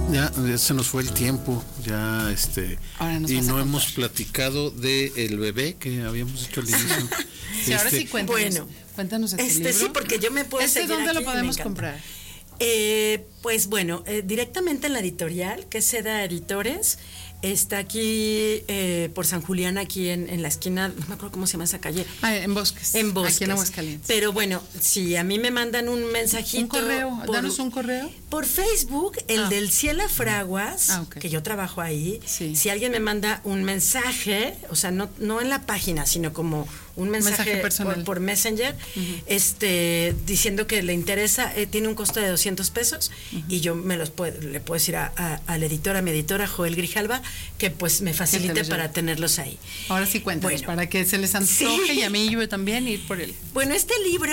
Ya se nos fue el tiempo, ya y no hemos platicado de El bebé que habíamos hecho al inicio. Sí, ahora sí cuéntanos libro. Sí, porque yo me puedo seguir ¿dónde aquí, lo podemos comprar? Pues bueno, directamente en la editorial, que es Seda Editores. Está aquí por San Julián, aquí en la esquina, no me acuerdo cómo se llama esa calle. En Bosques. En Bosques. Aquí en Aguascalientes. Pero bueno, si a mí me mandan un mensajito. Un correo, danos un correo. Por Facebook, el del Ciela Fraguas, okay, que yo trabajo ahí. Sí. Si alguien me manda un mensaje, o sea, no en la página, sino como un mensaje personal por Messenger, diciendo que le interesa, tiene un costo de $200 y yo le puedo decir a la editora, a mi editora, Joel Grijalva, que pues me facilite para tenerlos ahí. Ahora sí cuéntanos, para que se les antoje y a mí yo también ir por él. Bueno, este libro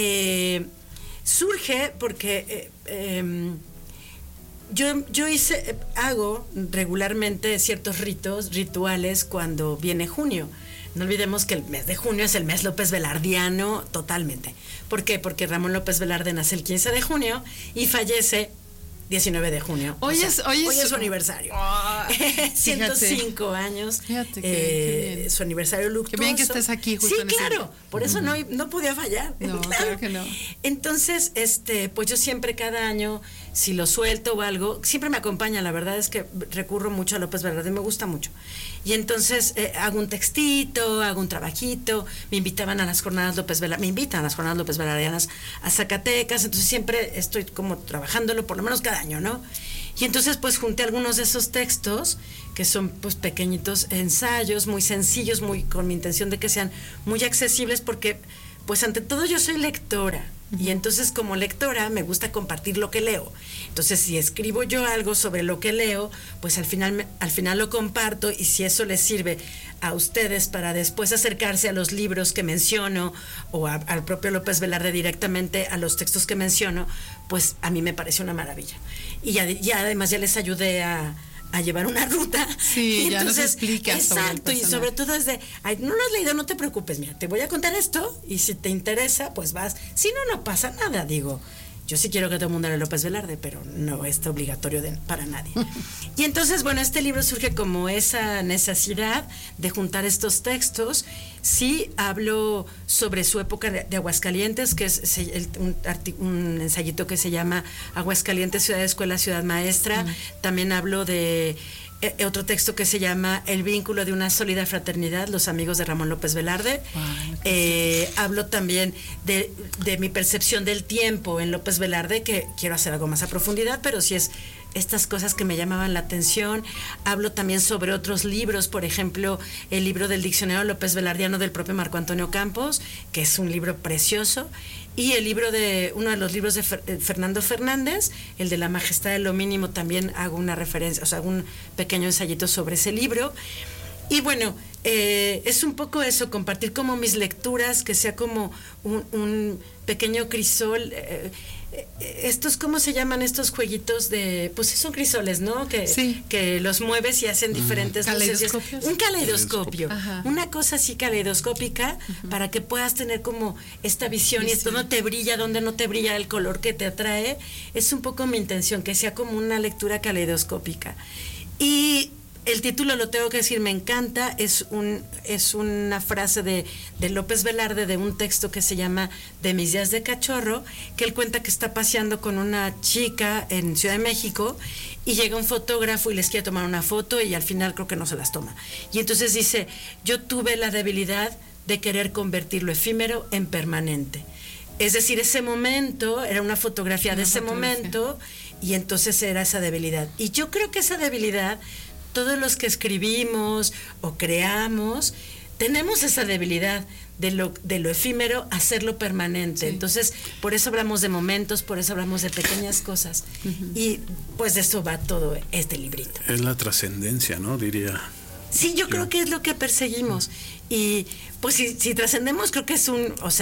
surge porque yo hago regularmente ciertos rituales cuando viene junio. No olvidemos que el mes de junio es el mes López Velardiano totalmente. ¿Por qué? Porque Ramón López Velarde nace el 15 de junio y fallece 19 de junio. Hoy es su aniversario. 105 años. Fíjate que su aniversario luctuoso. Qué bien que estés aquí justo en claro. Por eso no podía fallar. No, claro que no. Entonces, pues yo siempre cada año, si lo suelto o algo, siempre me acompaña. La verdad es que recurro mucho a López Velarde, me gusta mucho. Y entonces hago un textito, hago un trabajito. Me invitan a las jornadas López Velardianas a Zacatecas. Entonces siempre estoy como trabajándolo, por lo menos cada año, ¿no? Y entonces pues junté algunos de esos textos que son pues pequeñitos ensayos, muy sencillos, con mi intención de que sean muy accesibles, porque pues ante todo yo soy lectora. Y entonces como lectora me gusta compartir lo que leo. Entonces si escribo yo algo sobre lo que leo, pues al final lo comparto, y si eso les sirve a ustedes para después acercarse a los libros que menciono o al propio López Velarde directamente a los textos que menciono, pues a mí me parece una maravilla. Y ya además ya les ayudé a llevar una ruta. Sí, y ya entonces, nos explicas. Exacto, y sobre todo es de, no lo has leído, no te preocupes, mira, te voy a contar esto, y si te interesa, pues vas. Si no pasa nada, digo. Yo sí quiero que todo el mundo lea López Velarde, pero no es obligatorio para nadie. Y entonces, bueno, este libro surge como esa necesidad de juntar estos textos. Sí hablo sobre su época de Aguascalientes, que es un ensayito que se llama Aguascalientes, Ciudad Escuela, Ciudad Maestra. También hablo de otro texto que se llama El vínculo de una sólida fraternidad, los amigos de Ramón López Velarde. Hablo también de mi percepción del tiempo en López Velarde, que quiero hacer algo más a profundidad, pero sí es estas cosas que me llamaban la atención. Hablo también sobre otros libros, por ejemplo, el libro del Diccionario López Velardiano del propio Marco Antonio Campos, que es un libro precioso, y uno de los libros de Fernando Fernández, el de La Majestad de lo Mínimo, también hago una referencia, o sea, hago un pequeño ensayito sobre ese libro. Y bueno, es un poco eso, compartir como mis lecturas, que sea como un pequeño crisol. Estos, ¿cómo se llaman estos jueguitos de...? Pues son crisoles, ¿no? Que los mueves y hacen diferentes luces. Un caleidoscopio. Una cosa así caleidoscópica, para que puedas tener como esta visión, y esto no te brilla, donde no te brilla el color que te atrae. Es un poco mi intención, que sea como una lectura caleidoscópica. Y el título, lo tengo que decir, me encanta. Es una frase de López Velarde, de un texto que se llama De mis días de cachorro, que él cuenta que está paseando con una chica en Ciudad de México y llega un fotógrafo y les quiere tomar una foto, y al final creo que no se las toma. Y entonces dice, yo tuve la debilidad de querer convertir lo efímero en permanente. Es decir, ese momento era una fotografía de ese momento, y entonces era esa debilidad. Y yo creo que esa debilidad, todos los que escribimos o creamos, tenemos esa debilidad de lo efímero, hacerlo permanente. Entonces, por eso hablamos de momentos, por eso hablamos de pequeñas cosas. Y pues de eso va todo este librito. Es la trascendencia, ¿no? Diría. Sí, yo creo que es lo que perseguimos. Y pues si trascendemos, creo que es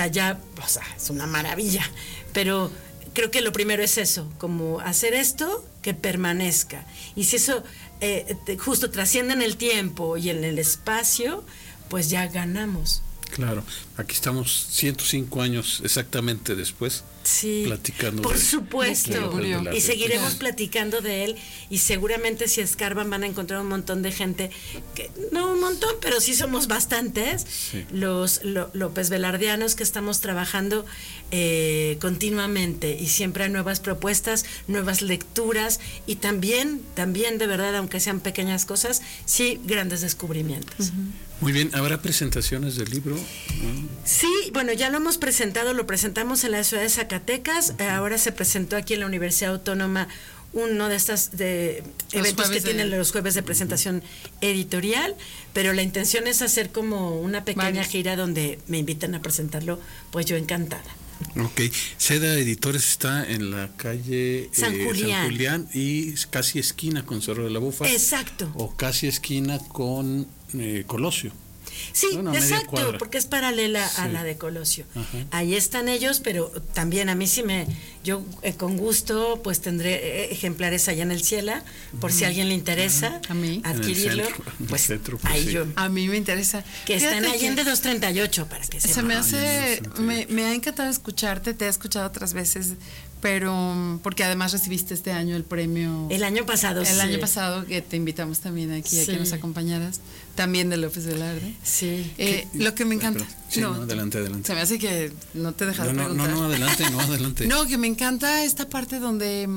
es una maravilla. Pero creo que lo primero es eso, como hacer esto que permanezca. Y si eso justo trasciende en el tiempo y en el espacio, pues ya ganamos. Claro, aquí estamos 105 años exactamente después. platicando. Por supuesto. Y seguiremos Claro. platicando de él. Y seguramente si escarban van a encontrar un montón de gente, que no un montón, pero sí somos bastantes, los López Velardianos que estamos trabajando continuamente. Y siempre hay nuevas propuestas, nuevas lecturas y también de verdad, aunque sean pequeñas cosas, sí, grandes descubrimientos. Muy bien, ¿habrá presentaciones del libro? Sí, bueno, ya lo hemos presentado, lo presentamos en la ciudad de Zacatecas, ahora se presentó aquí en la Universidad Autónoma uno de estos eventos que tienen los jueves de presentación editorial, pero la intención es hacer como una pequeña gira donde me invitan a presentarlo, pues yo encantada. Ok, Seda Editores está en la calle San Julián y casi esquina con Cerro de la Bufa. Exacto. O casi esquina con Colosio. Sí, bueno, exacto, porque es paralela a la de Colosio. Ajá. Ahí están ellos, pero también a mí yo con gusto pues tendré ejemplares allá en el Ciela, por si a alguien le interesa adquirirlo, pues ahí yo. A mí me interesa. Que está en Allende 238, para que se me hace, me ha encantado escucharte, te he escuchado otras veces, pero porque además recibiste este año el premio. El año pasado, El año pasado que te invitamos también aquí a que nos acompañaras, también de López Velarde. Sí. Lo que me encanta. Adelante. Se me hace que no te dejas preguntar. No, adelante. No, que me encanta esta parte donde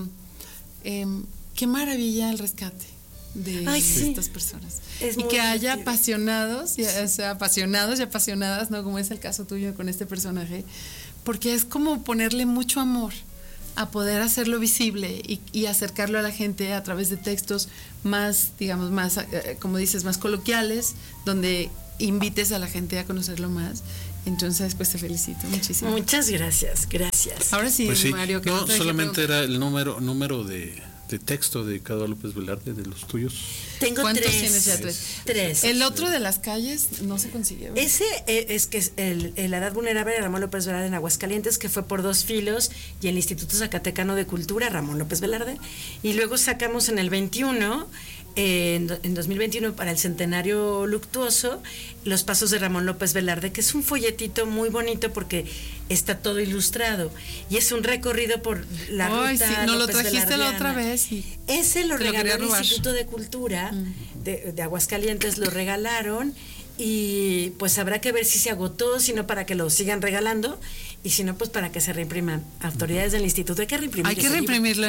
qué maravilla el rescate de estas personas. Y que haya apasionados, ya sea apasionados y apasionadas, ¿no? Como es el caso tuyo con este personaje, porque es como ponerle mucho amor a poder hacerlo visible y acercarlo a la gente a través de textos más, digamos, más, como dices, más coloquiales, donde invites a la gente a conocerlo más. Entonces, pues te felicito muchísimo. Muchas gracias. Ahora sí, pues Mario, que no solamente era el número de texto dedicado a López Velarde, de los tuyos. Tengo ¿Cuántos 3? tienes ya? 3. El otro de las calles no se consiguió. Ese es que es la edad vulnerable de Ramón López Velarde en Aguascalientes, que fue por 2 filos, y el Instituto Zacatecano de Cultura, Ramón López Velarde. Y luego sacamos en el 21, en 2021, para el centenario luctuoso, Los Pasos de Ramón López Velarde, que es un folletito muy bonito porque está todo ilustrado y es un recorrido por la ruta. Sí, no lo López trajiste la otra vez. Ese lo regaló el Instituto de Cultura de Aguascalientes, lo regalaron. Y pues habrá que ver si se agotó, si no para que lo sigan regalando, y si no pues para que se reimpriman. Autoridades del instituto, hay que reimprimir. Hay que reimprimirlo.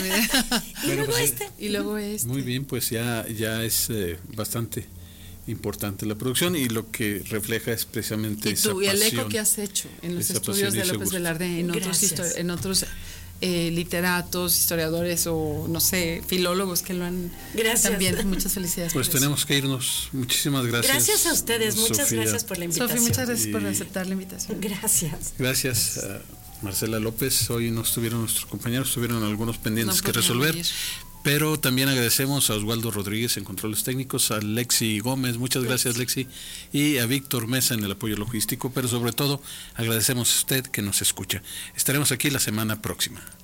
Y luego este. Muy bien, pues ya es bastante importante la producción y lo que refleja es precisamente esa pasión. Y el eco que has hecho en los estudios de López Velarde, en otros literatos, historiadores o no sé, filólogos que lo han. Gracias. También muchas felicidades. Pues tenemos que irnos. Muchísimas gracias. Gracias a ustedes, muchas Sofía. gracias por la invitación. Sofía, muchas gracias por aceptar la invitación. Gracias a Marcela López. Hoy no estuvieron nuestros compañeros, tuvieron algunos pendientes que resolver. Pero también agradecemos a Oswaldo Rodríguez en controles técnicos, a Lexi Gómez, muchas gracias Lexi, y a Víctor Mesa en el apoyo logístico, pero sobre todo agradecemos a usted que nos escucha. Estaremos aquí la semana próxima.